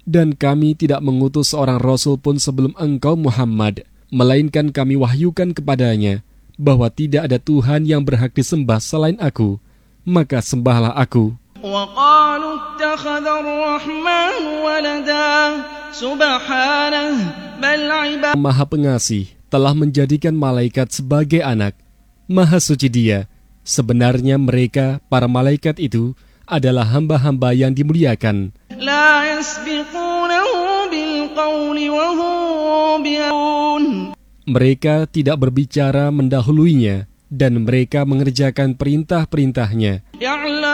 Dan kami tidak mengutus seorang Rasul pun sebelum engkau Muhammad, melainkan kami wahyukan kepadanya bahwa tidak ada Tuhan yang berhak disembah selain aku, maka sembahlah aku. وَقَالُوا اتَّخَذَ الرَّحْمَنُ وَلَدًا سُبْحَانَهُ بَلْ عِبَادٌ. Maha Pengasih telah menjadikan malaikat sebagai anak. Maha suci Dia. Sebenarnya mereka, para malaikat itu, adalah hamba-hamba yang dimuliakan. لَا يَسْبِقُونَهُ بِالْقَوْلِ وَهُمْ بِيَعْلَمُونَ. Mereka tidak berbicara mendahuluinya, dan mereka mengerjakan perintah-perintahnya.